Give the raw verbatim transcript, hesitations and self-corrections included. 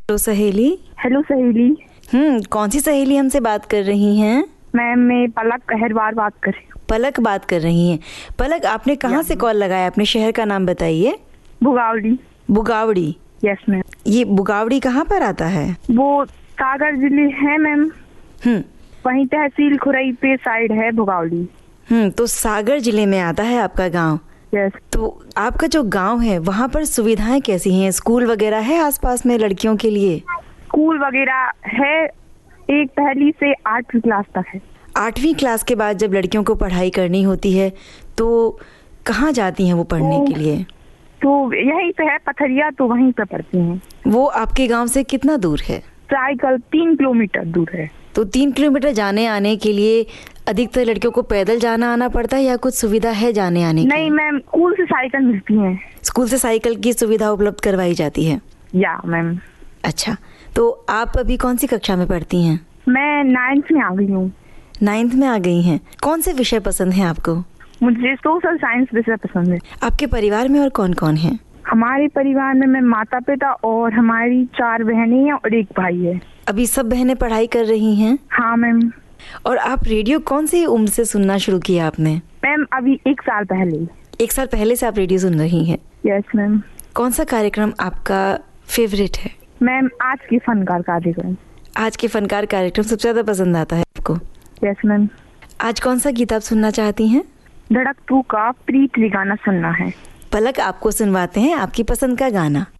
Hello सहेली। Hello सहेली। हम्म कौन सी सहेली हमसे बात कर रही हैं? मैम मैं पलक कहरवार बात कर रही हूँ। पलक बात कर रही हैं। पलक, आपने कहाँ से कॉल लगाया? अपने शहर का नाम बताइए। भुगावड़ी। बुगावड़ी? Yes ma'am. ये बुगावड़ी कहाँ पर आता है? वो सागर जिले है मैम। हम्म वहीं तहसील खुरई पे साइड है भुगावड़ी। हम्म तो सागर जिले में आता है आपका गांव। यस। तो आपका जो गांव है वहाँ पर सुविधाएं कैसी हैं? स्कूल वगैरह है आसपास में लड़कियों के लिए? स्कूल वगैरह है, एक पहली से आठवीं क्लास तक है। आठवीं क्लास के बाद जब लड़कियों को पढ़ाई करनी होती है तो कहाँ जाती हैं वो पढ़ने के लिए? तो यहीं पे है पथरिया, तो वहीं पे पढ़ती हैं। वो आपके गांव से कितना दूर है? साइकिल तीन किलोमीटर दूर है। तो तीन किलोमीटर जाने आने के लिए अधिकतर लड़कियों को पैदल जाना आना पड़ता है या कुछ सुविधा है जाने आने की? नहीं मैम, स्कूल से साइकिल मिलती है। स्कूल से साइकिल की सुविधा उपलब्ध करवाई जाती है? या मैम। अच्छा, तो आप अभी कौन सी कक्षा में पढ़ती हैं? मैं नाइन्थ में आ गई हूँ। नाइन्थ में आ गई हैं। कौन से विषय पसंद हैं आपको? मुझे सोशल साइंस विषय पसंद है। आपके परिवार में और कौन कौन है? हमारे परिवार में मैं माता पिता और हमारी चार बहनें हैं और एक भाई है। अभी सब बहनें पढ़ाई कर रही हैं? हाँ मैम। और आप रेडियो कौन सी उम्र से सुनना शुरू किया आपने? मैम अभी एक साल पहले। एक साल पहले से आप रेडियो सुन रही हैं? Yes ma'am. कौन सा कार्यक्रम आपका फेवरेट है? मैम आज के फनकार कार्यक्रम। आज के फनकार कार्यक्रम सबसे ज्यादा पसंद आता है आपको? Yes ma'am. आज कौन सा गीत आप सुनना चाहती हैं? धड़क टू का प्रीत गाना सुनना है। पलक, आपको सुनवाते हैं आपकी पसंद का गाना।